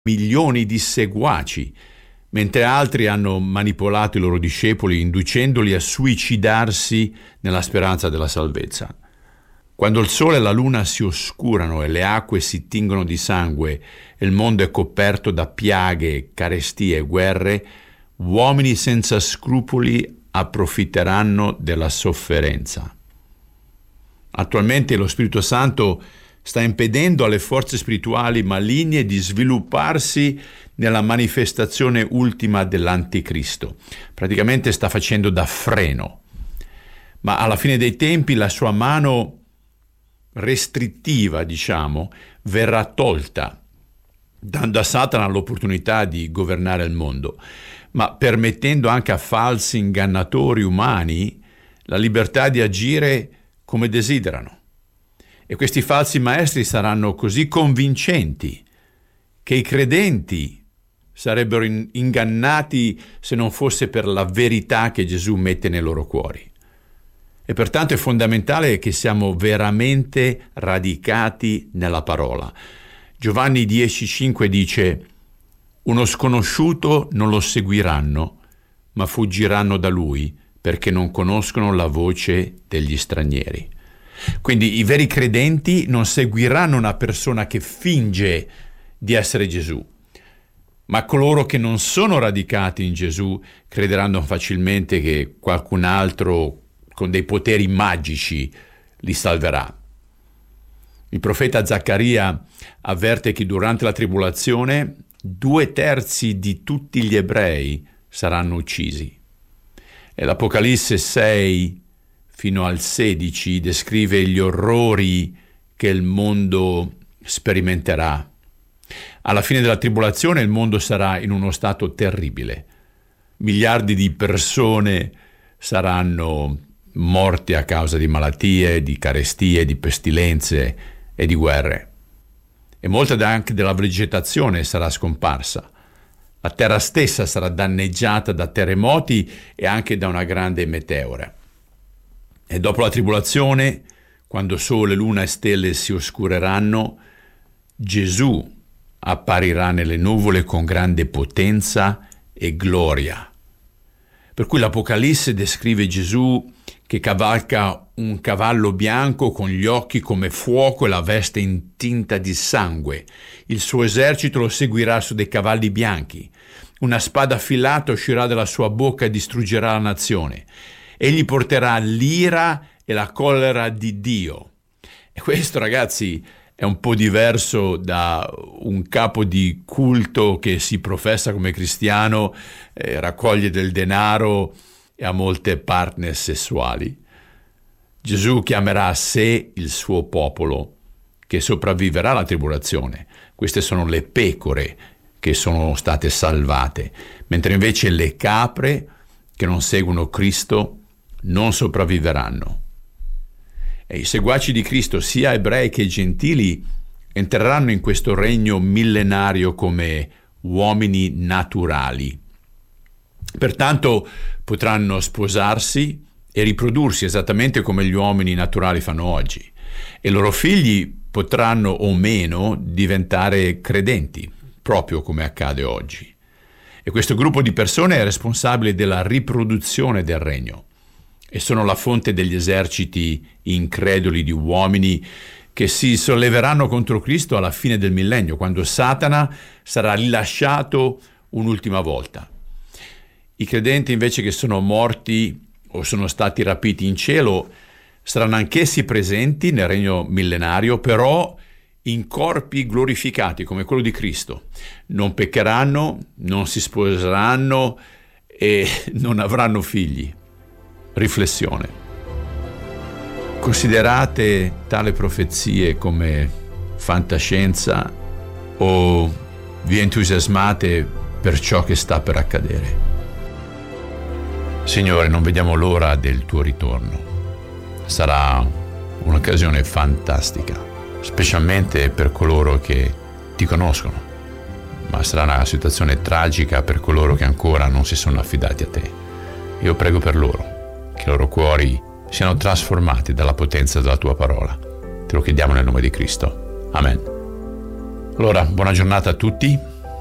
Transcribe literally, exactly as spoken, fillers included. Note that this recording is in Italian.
milioni di seguaci, mentre altri hanno manipolato i loro discepoli inducendoli a suicidarsi nella speranza della salvezza. Quando il sole e la luna si oscurano e le acque si tingono di sangue e il mondo è coperto da piaghe, carestie e guerre, uomini senza scrupoli approfitteranno della sofferenza. Attualmente lo Spirito Santo sta impedendo alle forze spirituali maligne di svilupparsi nella manifestazione ultima dell'Anticristo. Praticamente sta facendo da freno. Ma alla fine dei tempi la sua mano restrittiva, diciamo, verrà tolta, dando a Satana l'opportunità di governare il mondo, ma permettendo anche a falsi ingannatori umani la libertà di agire come desiderano. E questi falsi maestri saranno così convincenti che i credenti sarebbero in- ingannati se non fosse per la verità che Gesù mette nei loro cuori. E pertanto è fondamentale che siamo veramente radicati nella parola. Giovanni dieci cinque dice: uno sconosciuto non lo seguiranno, ma fuggiranno da lui, perché non conoscono la voce degli stranieri. Quindi i veri credenti non seguiranno una persona che finge di essere Gesù, ma coloro che non sono radicati in Gesù crederanno facilmente che qualcun altro con dei poteri magici li salverà. Il profeta Zaccaria avverte che durante la tribolazione due terzi di tutti gli ebrei saranno uccisi. E l'Apocalisse sei fino al sedici descrive gli orrori che il mondo sperimenterà. Alla fine della tribolazione il mondo sarà in uno stato terribile. Miliardi di persone saranno morte a causa di malattie, di carestie, di pestilenze e di guerre. E molta anche della vegetazione sarà scomparsa. La terra stessa sarà danneggiata da terremoti e anche da una grande meteora. E dopo la tribolazione, quando sole, luna e stelle si oscureranno, Gesù apparirà nelle nuvole con grande potenza e gloria. Per cui l'Apocalisse descrive Gesù che cavalca un cavallo bianco con gli occhi come fuoco e la veste intinta di sangue. Il suo esercito lo seguirà su dei cavalli bianchi. Una spada affilata uscirà dalla sua bocca e distruggerà la nazione. Egli porterà l'ira e la collera di Dio. E questo, ragazzi, è un po' diverso da un capo di culto che si professa come cristiano, eh, raccoglie del denaro e ha molte partner sessuali. Gesù chiamerà a sé il suo popolo che sopravviverà alla tribolazione. Queste sono le pecore che sono state salvate, mentre invece le capre che non seguono Cristo non sopravviveranno. E i seguaci di Cristo, sia ebrei che gentili, entreranno in questo regno millenario come uomini naturali. Pertanto potranno sposarsi e riprodursi esattamente come gli uomini naturali fanno oggi, e i loro figli potranno o meno diventare credenti, proprio come accade oggi. E questo gruppo di persone è responsabile della riproduzione del regno e sono la fonte degli eserciti increduli di uomini che si solleveranno contro Cristo alla fine del millennio, quando Satana sarà rilasciato un'ultima volta. I credenti invece che sono morti o sono stati rapiti in cielo saranno anch'essi presenti nel regno millenario, però in corpi glorificati come quello di Cristo. Non peccheranno, non si sposeranno e non avranno figli. Riflessione. Considerate tale profezie come fantascienza o vi entusiasmate per ciò che sta per accadere? Signore, non vediamo l'ora del tuo ritorno. Sarà un'occasione fantastica, specialmente per coloro che ti conoscono, ma sarà una situazione tragica per coloro che ancora non si sono affidati a te. Io prego per loro, che i loro cuori siano trasformati dalla potenza della tua parola. Te lo chiediamo nel nome di Cristo. Amen. Allora, buona giornata a tutti.